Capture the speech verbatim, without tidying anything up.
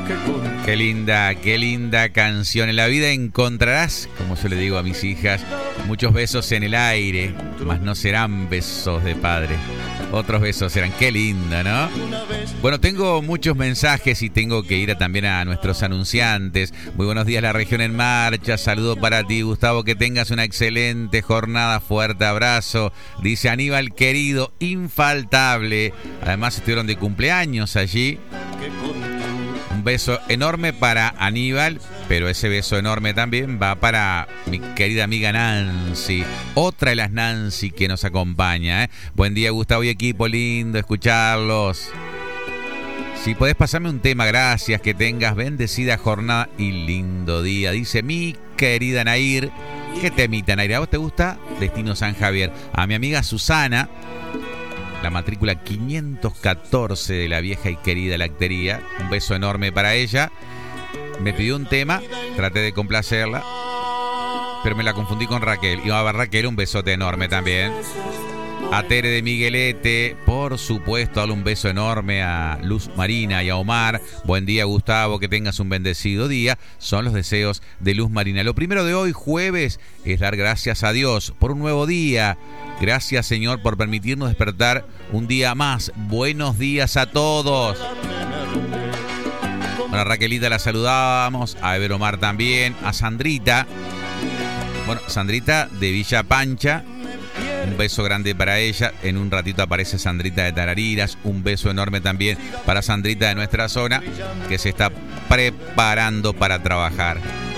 Qué linda, qué linda canción. En la vida encontrarás, como yo le digo a mis hijas, muchos besos en el aire, mas no serán besos de padre. Otros besos serán. Qué linda, ¿no? Bueno, tengo muchos mensajes y tengo que ir a, también a nuestros anunciantes. Muy buenos días, La Región en Marcha. Saludo para ti, Gustavo. Que tengas una excelente jornada. Fuerte abrazo. Dice Aníbal, querido, infaltable. Además, estuvieron de cumpleaños allí. Un beso enorme para Aníbal, pero ese beso enorme también va para mi querida amiga Nancy, otra de las Nancy que nos acompaña, ¿eh? Buen día, Gustavo y equipo, lindo escucharlos. Si podés pasarme un tema, gracias, que tengas bendecida jornada y lindo día, dice mi querida Nair. ¿Qué temita, Nair? ¿A vos te gusta? Destino San Javier. A mi amiga Susana, la matrícula quinientos catorce de la vieja y querida lactería. Un beso enorme para ella. Me pidió un tema, traté de complacerla, pero me la confundí con Raquel. Y a Raquel un besote enorme también. A Tere de Miguelete, por supuesto, dale un beso enorme a Luz Marina y a Omar. Buen día, Gustavo, que tengas un bendecido día. Son los deseos de Luz Marina. Lo primero de hoy, jueves, es dar gracias a Dios por un nuevo día. Gracias, Señor, por permitirnos despertar un día más. Buenos días a todos. Bueno, a Raquelita la saludábamos, a Ever Omar también, a Sandrita. Bueno, Sandrita de Villa Pancha. Un beso grande para ella. En un ratito aparece Sandrita de Tarariras. Un beso enorme también para Sandrita de nuestra zona, que se está preparando para trabajar.